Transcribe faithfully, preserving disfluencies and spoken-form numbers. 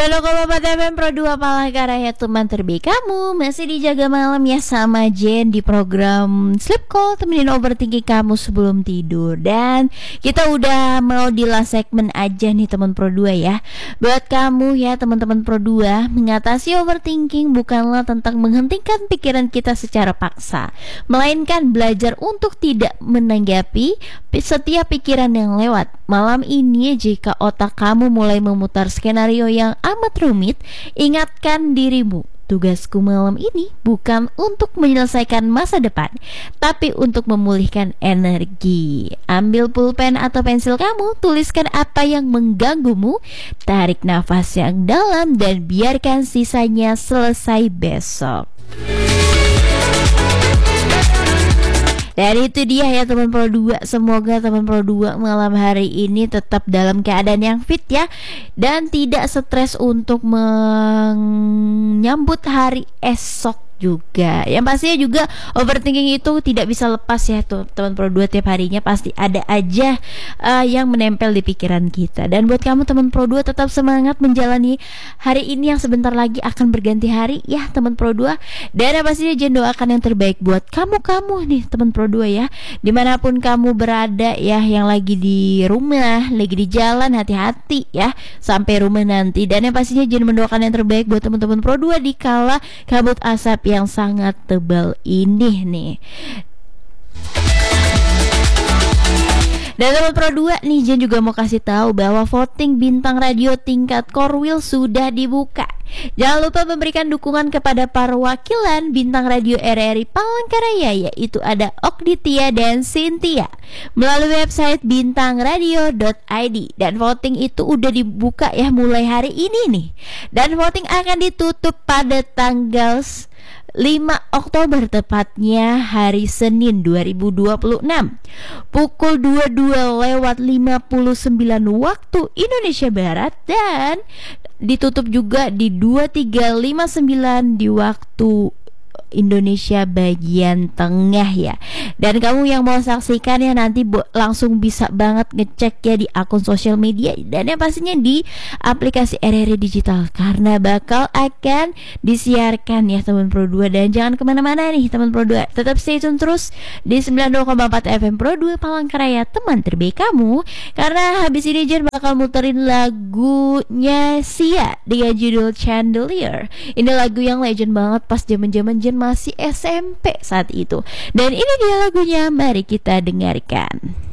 sembilan koma empat F M Pro dua Palangkaraya, teman terbaik kamu. Masih dijaga malam ya sama Jen di program Sleep Call, temenin overthinking kamu sebelum tidur. Dan kita udah mau di last segmen aja nih teman Pro dua ya. Buat kamu ya teman-teman Pro dua, mengatasi overthinking bukanlah tentang menghentikan pikiran kita secara paksa, melainkan belajar untuk tidak menanggapi setiap pikiran yang lewat. Malam ini jika otak kamu mulai memutar skenario yang amat rumit, ingatkan dirimu, tugasku malam ini bukan untuk menyelesaikan masa depan, tapi untuk memulihkan energi. Ambil pulpen atau pensil kamu, tuliskan apa yang mengganggumu, tarik nafas yang dalam dan biarkan sisanya selesai besok. Dan itu dia ya teman Pro dua. Semoga teman Pro dua malam hari ini tetap dalam keadaan yang fit ya, dan tidak stres untuk menyambut hari esok juga. Yang pastinya juga overthinking itu tidak bisa lepas ya tuh teman Pro dua, tiap harinya pasti ada aja uh, yang menempel di pikiran kita. Dan buat kamu teman Pro dua, tetap semangat menjalani hari ini yang sebentar lagi akan berganti hari ya teman Pro dua. Dan yang pastinya Jen doakan yang terbaik buat kamu-kamu nih teman Pro dua ya, dimanapun kamu berada ya, yang lagi di rumah, lagi di jalan, hati-hati ya sampai rumah nanti. Dan yang pastinya Jen mendoakan yang terbaik buat teman-teman Pro dua di kala kabut asap yang sangat tebal ini nih. Dan teman Pro dua nih, Jen juga mau kasih tahu bahwa voting bintang radio tingkat Korwil sudah dibuka. Jangan lupa memberikan dukungan kepada perwakilan bintang radio R R I Palangkaraya, yaitu ada Okditia dan Cynthia, melalui website bintang radio dot i d. Dan voting itu udah dibuka ya mulai hari ini nih. Dan voting akan ditutup pada tanggal lima Oktober, tepatnya hari Senin dua ribu dua puluh enam pukul dua puluh dua lewat lima puluh sembilan waktu Indonesia Barat, dan ditutup juga di dua puluh tiga lima puluh sembilan di waktu Indonesia bagian tengah ya. Dan kamu yang mau saksikan ya nanti bo- langsung bisa banget ngecek ya di akun sosial media, dan yang pastinya di aplikasi R R I Digital, karena bakal akan disiarkan ya teman Pro dua. Dan jangan kemana-mana nih teman Pro dua, tetap stay tune terus di sembilan puluh koma empat F M Pro dua Palangkaraya, teman terbaik kamu. Karena habis ini Jen bakal muterin lagunya Sia dengan judul Chandelier. Ini lagu yang legend banget pas zaman-zaman Jen masih S M P saat itu. Dan ini dia lagunya, mari kita dengarkan.